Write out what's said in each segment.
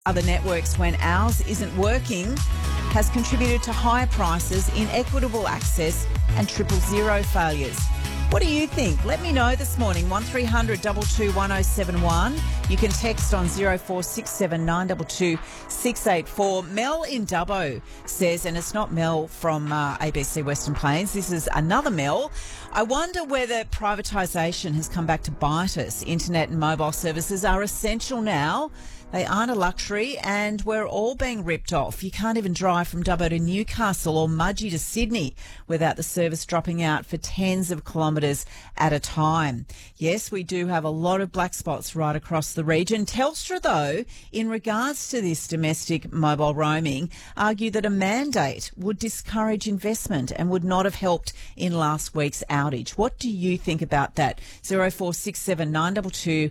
other networks when ours isn't working has contributed to higher prices, inequitable access and 000 failures. What do you think? Let me know this morning, 1300 22 1071. You can text on 0467 922 684. Mel in Dubbo says, and it's not Mel from ABC Western Plains, this is another Mel. I wonder whether privatisation has come back to bite us. Internet and mobile services are essential now. They aren't a luxury and we're all being ripped off. You can't even drive from Dubbo to Newcastle or Mudgee to Sydney without the service dropping out for tens of kilometres at a time. Yes, we do have a lot of black spots right across the region. Telstra, though, in regards to this domestic mobile roaming, argued that a mandate would discourage investment and would not have helped in last week's outage. What do you think about that? 0467 922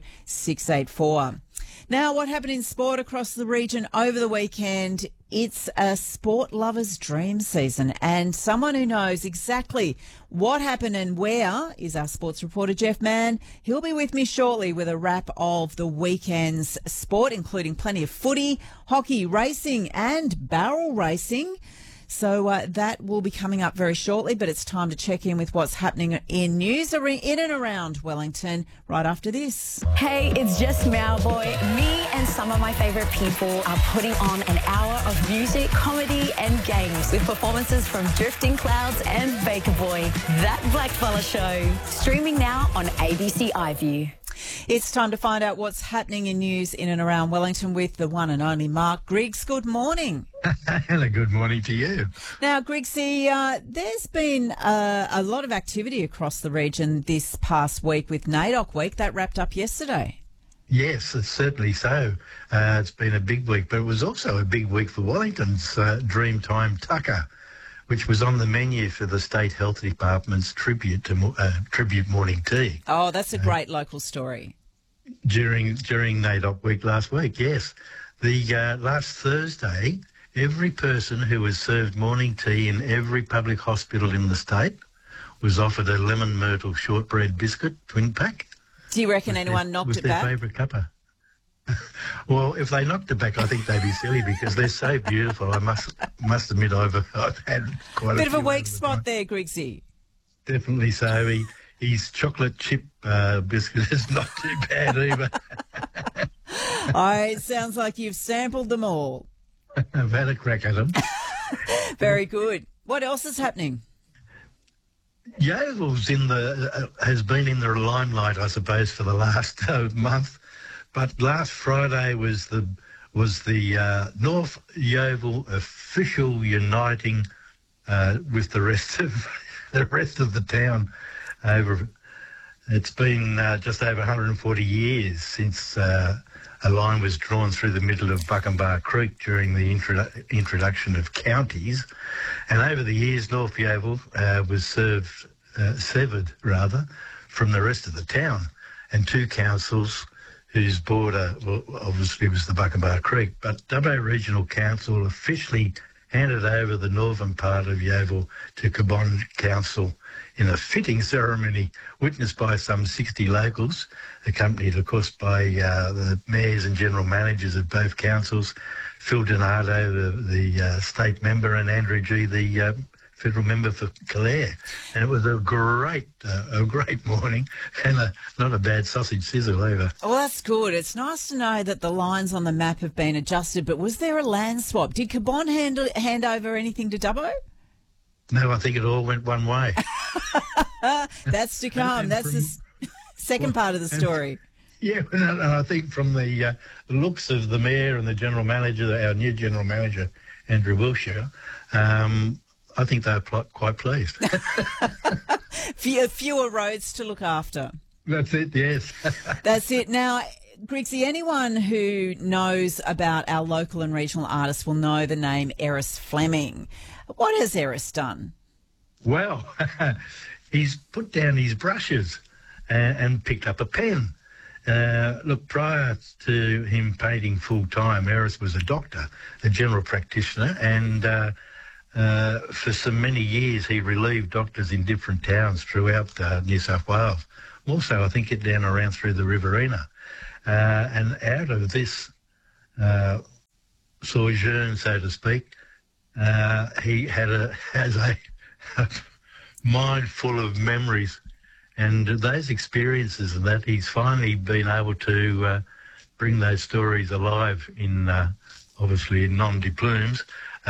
684. Now, what happened in sport across the region over the weekend? It's a sport lover's dream season, and someone who knows exactly what happened and where is our sports reporter, Jeff Mann. He'll be with me shortly with a wrap of the weekend's sport, including plenty of footy, hockey, racing and barrel racing. So that will be coming up very shortly, but it's time to check in with what's happening in news in and around Wellington right after this. Hey, it's just Mowboy. Me and some of my favourite people are putting on an hour of music, comedy and games with performances from Drifting Clouds and Baker Boy. That Blackfella Show. Streaming now on ABC iView. It's time to find out what's happening in news in and around Wellington with the one and only Mark Griggs. Good morning. Hello, good morning to you. Now, Griggsy, there's been a lot of activity across the region this past week with NAIDOC Week. That wrapped up yesterday. Yes, it's certainly so. It's been a big week, but it was also a big week for Wellington's Dreamtime Tucker, which was on the menu for the State Health Department's tribute morning tea. Oh, that's a great local story. During NAIDOC Week last week, yes. The last Thursday, every person who was served morning tea in every public hospital in the state was offered a lemon myrtle shortbread biscuit twin pack. Do you reckon anyone knocked it back? With their favourite cuppa. Well, if they knocked it back, I think they'd be silly because they're so beautiful. I must admit I've had quite a bit of a weak the spot time. there, Griggsy. Definitely so. His chocolate chip biscuit is not too bad either. It sounds like you've sampled them all. I've had a crack at them. Very good. What else is happening? Yeovil's has been in the limelight, I suppose, for the last month. But last Friday was the North Yeovil official uniting with the rest of the town. It's been just over 140 years since a line was drawn through the middle of Buckenbar Creek during the introduction of counties, and over the years North Yeovil was severed from the rest of the town, and two councils whose border obviously was the Buckenbar Creek. But Dubbo Regional Council officially handed over the northern part of Yeovil to Cabonne Council in a fitting ceremony witnessed by some 60 locals, accompanied, of course, by the mayors and general managers of both councils, Phil Donato, the state member, and Andrew G, the federal member for Calare. And it was a great morning and not a bad sausage sizzle either. Well, that's good. It's nice to know that the lines on the map have been adjusted, but was there a land swap? Did Cabonne hand over anything to Dubbo? No, I think it all went one way. That's to come. That's the second part of the story. Yeah, and I think from the looks of the mayor and the general manager, our new general manager, Andrew Wilshire, I think they're quite pleased. Fewer roads to look after. That's it, yes. That's it. Now, Griggsy, anyone who knows about our local and regional artists will know the name Eris Fleming. What has Eris done? Well, he's put down his brushes and picked up a pen. Look, prior to him painting full-time, Eris was a doctor, a general practitioner, and for so many years he relieved doctors in different towns throughout New South Wales. Also, I think it down around through the Riverina. And out of this sojourn, so to speak. He has a mind full of memories, and those experiences and that he's finally been able to bring those stories alive in obviously in nom de plumes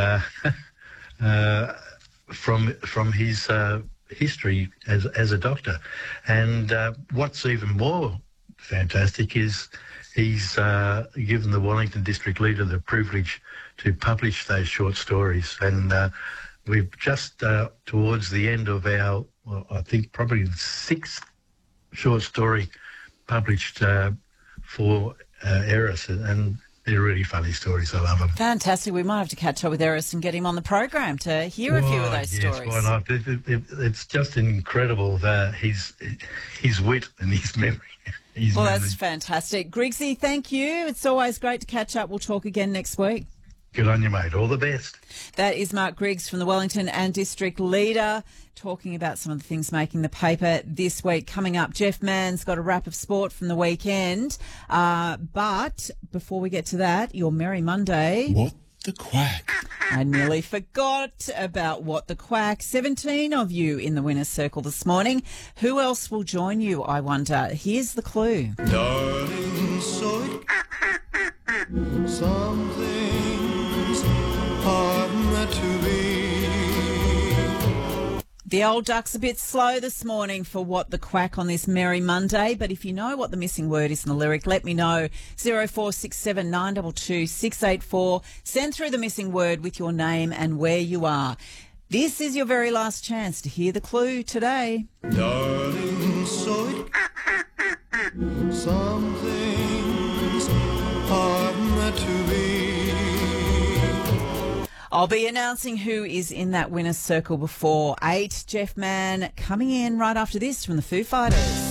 from his history as a doctor. And what's even more fantastic is he's given the Wellington District Leader the privilege to publish those short stories. And we've just towards the end of our, well, I think probably the 6th short story published for Eris, and they're really funny stories. I love them. Fantastic. We might have to catch up with Eris and get him on the program to hear a few of those stories. Why not? It's just incredible his wit and his memory. That's fantastic. Griggsy, thank you. It's always great to catch up. We'll talk again next week. Good on you, mate. All the best. That is Mark Griggs from the Wellington and District Leader talking about some of the things making the paper this week. Coming up, Jeff Mann's got a wrap of sport from the weekend. But before we get to that, your Merry Monday. What the Quack? I nearly forgot about What the Quack. 17 of you in the winner's circle this morning. Who else will join you, I wonder? Here's the clue. Darling, so some things are meant to be. The old duck's a bit slow this morning for What the Quack on this Merry Monday, but if you know what the missing word is in the lyric, let me know. 0467 922 684. Send through the missing word with your name and where you are. This is your very last chance to hear the clue today. Darling, so some things are meant to be. I'll be announcing who is in that winner's circle before 8. Jeff Mann coming in right after this from the Foo Fighters.